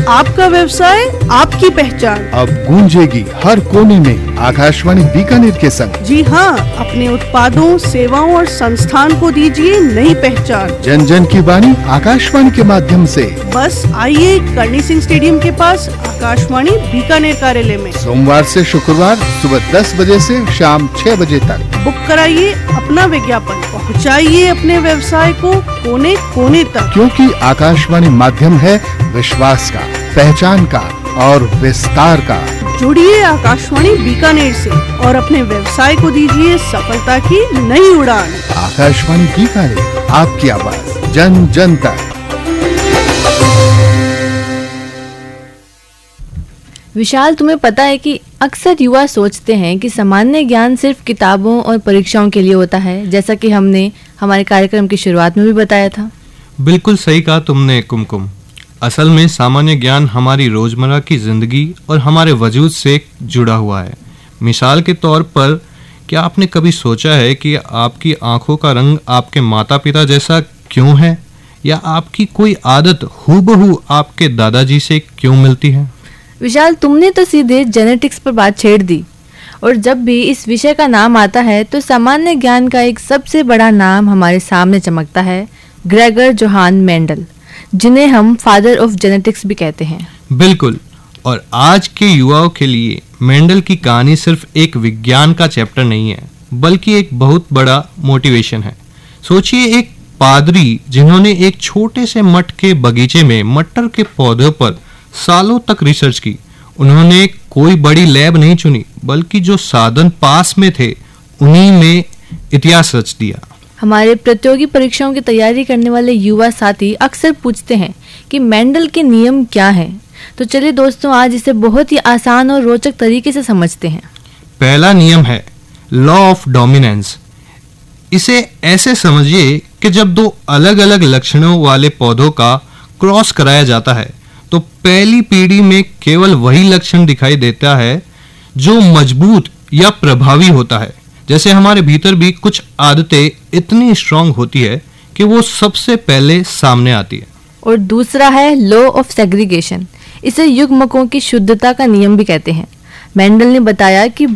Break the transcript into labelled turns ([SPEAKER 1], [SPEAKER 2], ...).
[SPEAKER 1] आपका व्यवसाय, आपकी पहचान।
[SPEAKER 2] अब गूंजेगी हर कोने में आकाशवाणी बीकानेर के संग।
[SPEAKER 1] जी हाँ, अपने उत्पादों, सेवाओं और संस्थान को दीजिए नई पहचान।
[SPEAKER 2] जन जन की वाणी आकाशवाणी के माध्यम से।
[SPEAKER 1] बस आइए कर्णी सिंह स्टेडियम के पास आकाशवाणी बीकानेर कार्यालय में
[SPEAKER 2] सोमवार से शुक्रवार सुबह 10 बजे से शाम 6 बजे तक।
[SPEAKER 1] बुक कराइए अपना विज्ञापन, पहुंचाइए अपने व्यवसाय को कोने कोने तक।
[SPEAKER 2] क्योंकि आकाशवाणी माध्यम है विश्वास का, पहचान का और विस्तार का।
[SPEAKER 1] जुड़िए आकाशवाणी बीकानेर से और अपने व्यवसाय को दीजिए सफलता की नई उड़ान।
[SPEAKER 2] आकाशवाणी बीकानेर, आपकी आवाज जन जन तक।
[SPEAKER 3] विशाल, तुम्हें पता है कि अक्सर युवा सोचते हैं कि सामान्य ज्ञान सिर्फ किताबों और परीक्षाओं के लिए होता है, जैसा कि हमने हमारे कार्यक्रम की शुरुआत में भी बताया था।
[SPEAKER 4] बिल्कुल सही कहा तुमने कुमकुम। असल में सामान्य ज्ञान हमारी रोजमर्रा की जिंदगी और हमारे वजूद से जुड़ा हुआ है। मिसाल के तौर पर, क्या आपने कभी सोचा है कि आपकी आंखों का रंग आपके माता पिता जैसा क्यों है, या आपकी कोई आदत हूबहू आपके दादाजी से क्यों मिलती है?
[SPEAKER 3] विशाल, तुमने तो सीधे जेनेटिक्स पर बात छेड़ दी। और जब भी इस विषय का नाम आता है तो सामान्य ज्ञान का एक सबसे बड़ा नाम हमारे सामने चमकता है, ग्रेगर जोहान मेंडल, जिन्हें हम फादर ऑफ जेनेटिक्स भी कहते हैं। बिल्कुल।
[SPEAKER 4] और आज के युवाओं के लिए मेंडल की कहानी सिर्फ एक विज्ञान का चैप्टर नहीं है, बल्कि एक बहुत बड़ा मोटिवेशन है। सोचिए, एक पादरी जिन्होंने एक छोटे से मठ के बगीचे में मटर के पौधों पर सालों तक रिसर्च की। उन्होंने कोई बड़ी लैब नहीं चुनी, बल्कि जो साधन पास में थे उन्हीं में इतिहास रच दिया।
[SPEAKER 3] हमारे प्रतियोगी परीक्षाओं की तैयारी करने वाले युवा साथी अक्सर पूछते हैं कि मेंडल के नियम क्या हैं। तो चलिए दोस्तों, आज इसे बहुत ही आसान और रोचक तरीके से समझते हैं।
[SPEAKER 4] पहला नियम है लॉ ऑफ डोमिनेंस। इसे ऐसे समझिए कि जब दो अलग अलग लक्षणों वाले पौधों का क्रॉस कराया जाता है तो पहली पीढ़ी में केवल वही लक्षण दिखाई देता है जो मजबूत या प्रभावी होता है। जैसे हमारे भीतर भी कुछ आदतें इतनी स्ट्रांग होती है कि वो सबसे पहले सामने आती है।
[SPEAKER 3] और दूसरा है लॉ ऑफ सेग्रीगेशन। इसे युग्मकों की शुद्धता का नियम भी कहते हैं। मेंडल ने बताया कि